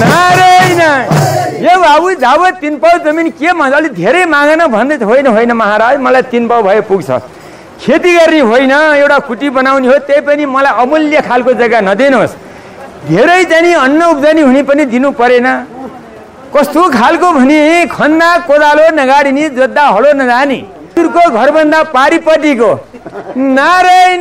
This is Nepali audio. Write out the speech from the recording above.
नारायण यो बाबु जब 3 पाउ जमिन के भन्छ अलि धेरै मागेन भन्दै होइन महाराज मलाई 3 पाउ भए पुग्छ खेती गर्ने होइन एउटा कुटी बनाउने हो त्यही पनि मलाई अमूल्य खालको जग्गा नदिनुहोस् धेरै जानी अन्न उब्जनी हुने पनि दिनु परेन कस्तो खालको भने खन्दा कोदालो नगाडिने जोत्दा हलो नजानी घरभन्दा पारिपट्टिको नारायण